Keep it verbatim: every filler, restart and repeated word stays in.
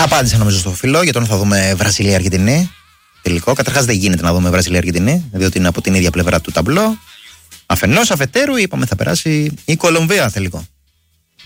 Απάντησα νομίζω στο φιλό για τον θα δούμε Βραζιλία-Αργεντινή. Τελικό. Καταρχάς δεν γίνεται να δούμε Βραζιλία-Αργεντινή, διότι είναι από την ίδια πλευρά του ταμπλό. Αφενός, αφετέρου, είπαμε θα περάσει η Κολομβία τελικό.